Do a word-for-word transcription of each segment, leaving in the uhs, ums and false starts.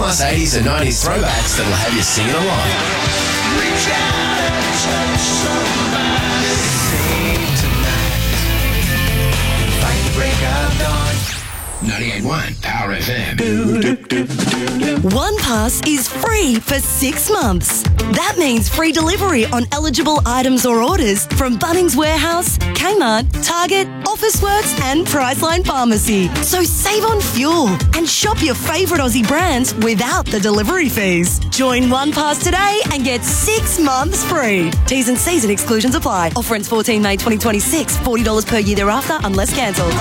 plus eighties and nineties throwbacks that'll have you singing along. Reach out and touch somebody. Sing tonight. Fight the break of dawn. ninety-eight point one Power F M. One Pass is free for six months. That means free delivery on eligible items or orders from Bunnings Warehouse, Kmart, Target, Officeworks and Priceline Pharmacy. So save on fuel and shop your favourite Aussie brands without the delivery fees. Join One Pass today and get six months free. T's and C's and exclusions apply. Offer ends fourteen May twenty twenty-six. forty dollars per year thereafter unless cancelled.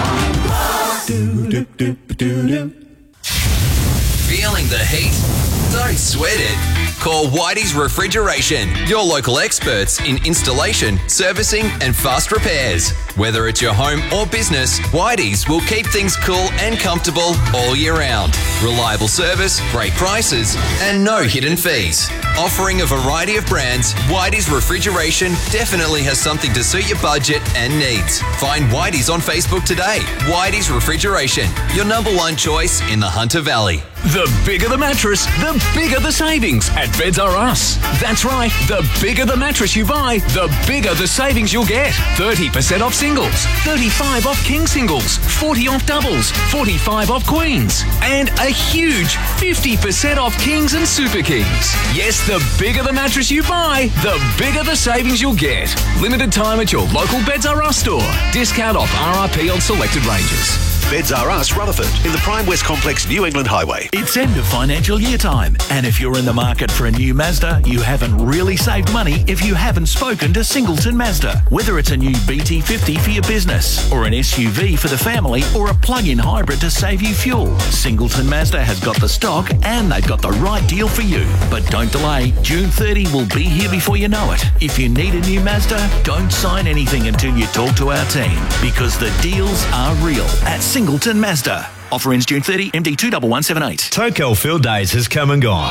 Feeling the heat? Don't sweat it. Call Whitey's Refrigeration, your local experts in installation, servicing and fast repairs. Whether it's your home or business, Whitey's will keep things cool and comfortable all year round. Reliable service, great prices and no hidden fees. Offering a variety of brands, Whitey's Refrigeration definitely has something to suit your budget and needs. Find Whitey's on Facebook today. Whitey's Refrigeration, your number one choice in the Hunter Valley. The bigger the mattress, the bigger the savings at Beds R Us. That's right, the bigger the mattress you buy, the bigger the savings you'll get. thirty percent off singles, thirty-five off king singles, forty off doubles, forty-five off queens, and a huge fifty percent off kings and super kings. Yes, the bigger the mattress you buy, the bigger the savings you'll get. Limited time at your local Beds R Us store. Discount off R R P on selected ranges. Beds R Us, Rutherford, in the Prime West Complex, New England Highway. It's end of financial year time, and if you're in the market for a new Mazda, you haven't really saved money if you haven't spoken to Singleton Mazda. Whether it's a new B T fifty for your business, or an S U V for the family, or a plug-in hybrid to save you fuel, Singleton Mazda has got the stock and they've got the right deal for you. But don't delay, June thirtieth will be here before you know it. If you need a new Mazda, don't sign anything until you talk to our team, because the deals are real at Singleton Mazda. Offer ends June thirtieth, M D two one one seven eight. Tokel Field Days has come and gone.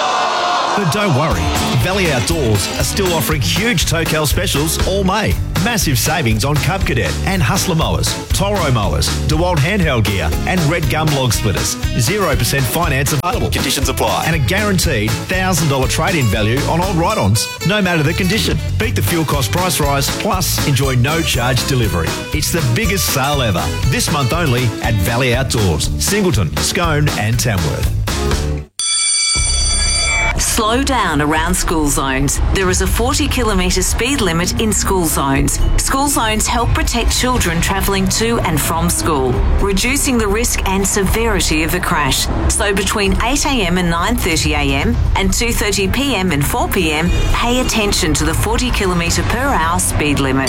But don't worry, Valley Outdoors are still offering huge Tokel specials all May. Massive savings on Cub Cadet and Hustler mowers, Toro mowers, DeWalt handheld gear and Red Gum log splitters. zero percent finance available. Conditions apply. And a guaranteed one thousand dollars trade-in value on old ride-ons, no matter the condition. Beat the fuel cost price rise, plus enjoy no charge delivery. It's the biggest sale ever. This month only at Valley Outdoors, Singleton, Scone and Tamworth. Slow down around school zones. There is a forty kilometre speed limit in school zones. School zones help protect children travelling to and from school, reducing the risk and severity of a crash. So between eight a m and nine thirty a m and two thirty p m and four p m, pay attention to the forty kilometre per hour speed limit.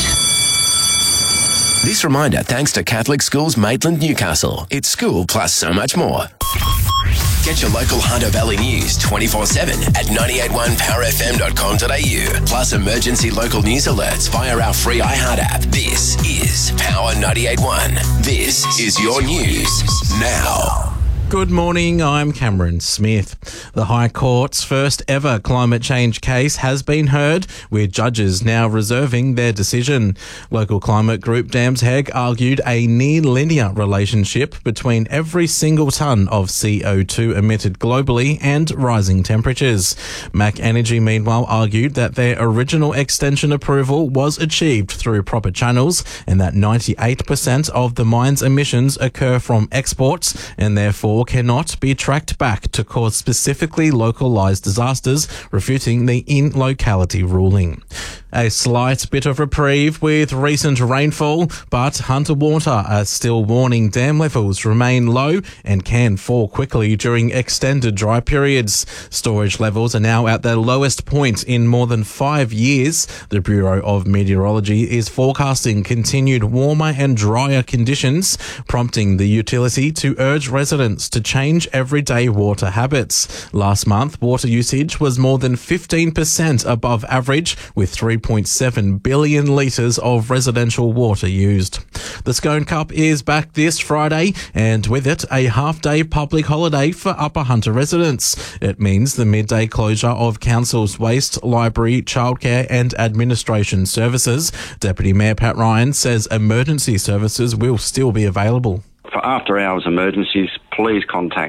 This reminder thanks to Catholic Schools Maitland, Newcastle. It's school plus so much more. Get your local Hunter Valley news twenty-four seven at nine eight one power f m dot com dot a u. Plus emergency local news alerts via our free iHeart app. This is Power ninety-eight point one. This is your news now. Good morning, I'm Cameron Smith. The High Court's first ever climate change case has been heard, with judges now reserving their decision. Local climate group Dams Heg argued a near-linear relationship between every single tonne of C O two emitted globally and rising temperatures. Mac Energy, meanwhile, argued that their original extension approval was achieved through proper channels and that ninety-eight percent of the mine's emissions occur from exports and therefore cannot be tracked back to cause specifically localised disasters, refuting the in-locality ruling. A slight bit of reprieve with recent rainfall, but Hunter Water are still warning dam levels remain low and can fall quickly during extended dry periods. Storage levels are now at their lowest point in more than five years. The Bureau of Meteorology is forecasting continued warmer and drier conditions, prompting the utility to urge residents to change everyday water habits. Last month, water usage was more than fifteen percent above average, with three point seven billion litres of residential water used. The Scone Cup is back this Friday, and with it, a half-day public holiday for Upper Hunter residents. It means the midday closure of Council's waste, library, childcare and administration services. Deputy Mayor Pat Ryan says emergency services will still be available. For after-hours emergencies, please contact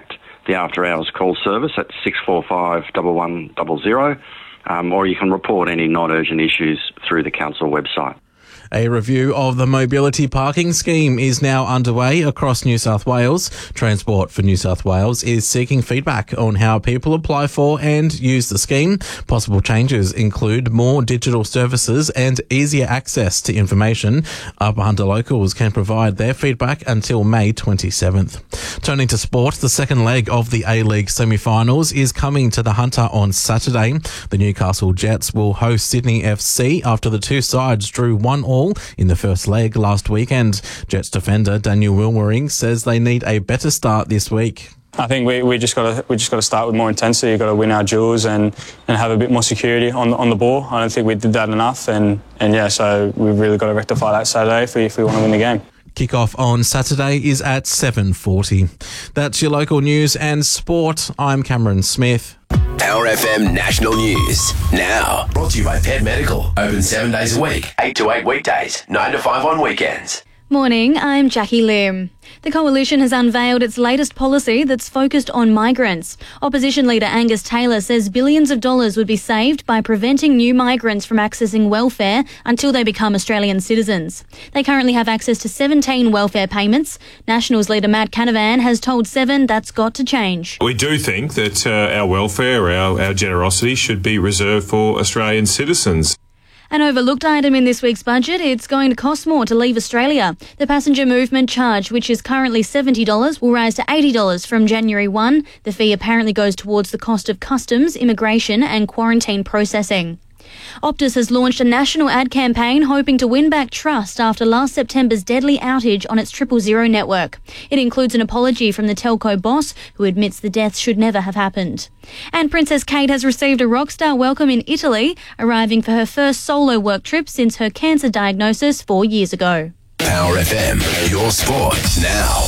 the after-hours call service at six four five, one one zero zero, um, or you can report any non-urgent issues through the council website. A review of the mobility parking scheme is now underway across New South Wales. Transport for New South Wales is seeking feedback on how people apply for and use the scheme. Possible changes include more digital services and easier access to information. Upper Hunter locals can provide their feedback until May twenty-seventh. Turning to sport, the second leg of the A-League semi-finals is coming to the Hunter on Saturday. The Newcastle Jets will host Sydney F C after the two sides drew one all in the first leg last weekend. Jets defender Daniel Wilmering says they need a better start this week. I think we, we just got to we just got to start with more intensity. We've got to win our duels and, and have a bit more security on on the ball. I don't think we did that enough, and, and yeah, so we've really got to rectify that Saturday if we if we want to win the game. Kickoff on Saturday is at seven forty. That's your local news and sport. I'm Cameron Smith. Power F M National News. Now, brought to you by Pet Medical. Open seven days a week, eight to eight weekdays, nine to five on weekends. Morning, I'm Jackie Lim. The Coalition has unveiled its latest policy that's focused on migrants. Opposition leader Angus Taylor says billions of dollars would be saved by preventing new migrants from accessing welfare until they become Australian citizens. They currently have access to seventeen welfare payments. Nationals leader Matt Canavan has told Seven that's got to change. We do think that uh, our welfare, our, our generosity should be reserved for Australian citizens. An overlooked item in this week's budget, it's going to cost more to leave Australia. The passenger movement charge, which is currently seventy dollars, will rise to eighty dollars from January first. The fee apparently goes towards the cost of customs, immigration and quarantine processing. Optus has launched a national ad campaign hoping to win back trust after last September's deadly outage on its triple zero network. It includes an apology from the telco boss, who admits the death should never have happened. And Princess Kate has received a rock star welcome in Italy, arriving for her first solo work trip since her cancer diagnosis four years ago. Power F M, your sport now.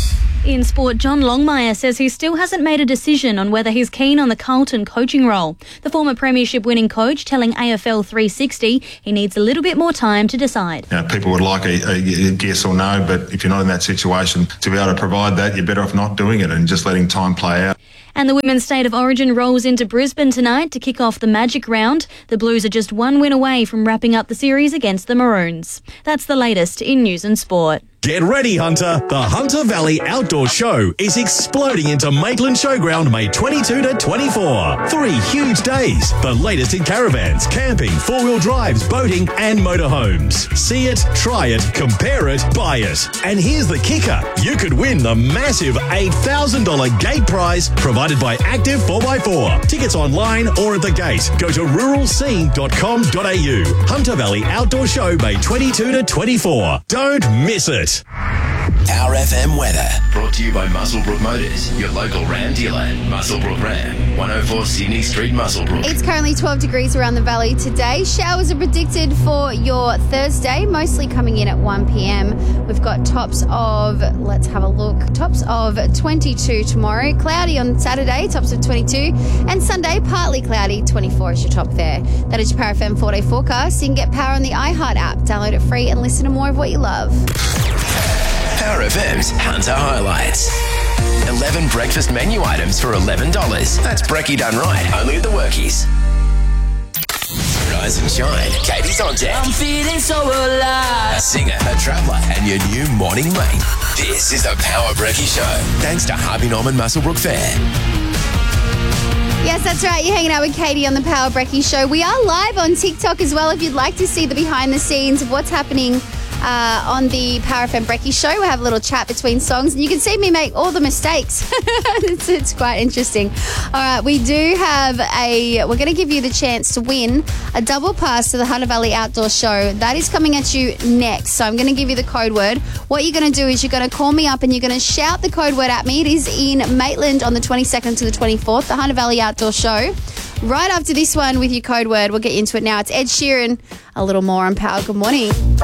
In sport, John Longmire says he still hasn't made a decision on whether he's keen on the Carlton coaching role. The former premiership-winning coach telling A F L three sixty he needs a little bit more time to decide. You know, people would like a, a yes or no, but if you're not in that situation, to be able to provide that, you're better off not doing it and just letting time play out. And the Women's State of Origin rolls into Brisbane tonight to kick off the Magic Round. The Blues are just one win away from wrapping up the series against the Maroons. That's the latest in news and sport. Get ready, Hunter. The Hunter Valley Outdoor Show is exploding into Maitland Showground May twenty-second to twenty-fourth. Three huge days. The latest in caravans, camping, four-wheel drives, boating and motorhomes. See it, try it, compare it, buy it. And here's the kicker. You could win the massive eight thousand dollars gate prize provided by Active four by four. Tickets online or at the gate. Go to rural scene dot com dot a u. Hunter Valley Outdoor Show May twenty-second to twenty-fourth. Don't miss it. Power F M weather, brought to you by Muswellbrook Motors, your local Ram dealer. Muswellbrook Ram, one oh four Sydney Street, Muswellbrook. It's currently twelve degrees around the valley today. Showers are predicted for your Thursday, mostly coming in at one p.m. We've got tops of, let's have a look, tops of twenty-two tomorrow. Cloudy on Saturday, tops of twenty-two. And Sunday, partly cloudy, twenty-four is your top there. That is your Power F M four-day forecast. You can get Power on the iHeart app. Download it free and listen to more of what you love. Power F M's Hunter Highlights. eleven breakfast menu items for eleven dollars. That's brekkie done right, only at the Workies. Rise and shine, Katie's on deck. I'm feeling so alive. A singer, a traveller, and your new morning mate. This is the Power Brekkie Show, thanks to Harvey Norman Muswellbrook Fair. Yes, that's right. You're hanging out with Katie on the Power Brekkie Show. We are live on TikTok as well if you'd like to see the behind the scenes of what's happening Uh, on the Power F M Brekkie Show. We have a little chat between songs and you can see me make all the mistakes. it's, it's quite interesting. All right, we do have a, we're going to give you the chance to win a double pass to the Hunter Valley Outdoor Show. That is coming at you next. So I'm going to give you the code word. What you're going to do is you're going to call me up and you're going to shout the code word at me. It is in Maitland on the twenty-second to the twenty-fourth, the Hunter Valley Outdoor Show. Right after this one with your code word, we'll get into it now. It's Ed Sheeran. A little more on Power. Good morning.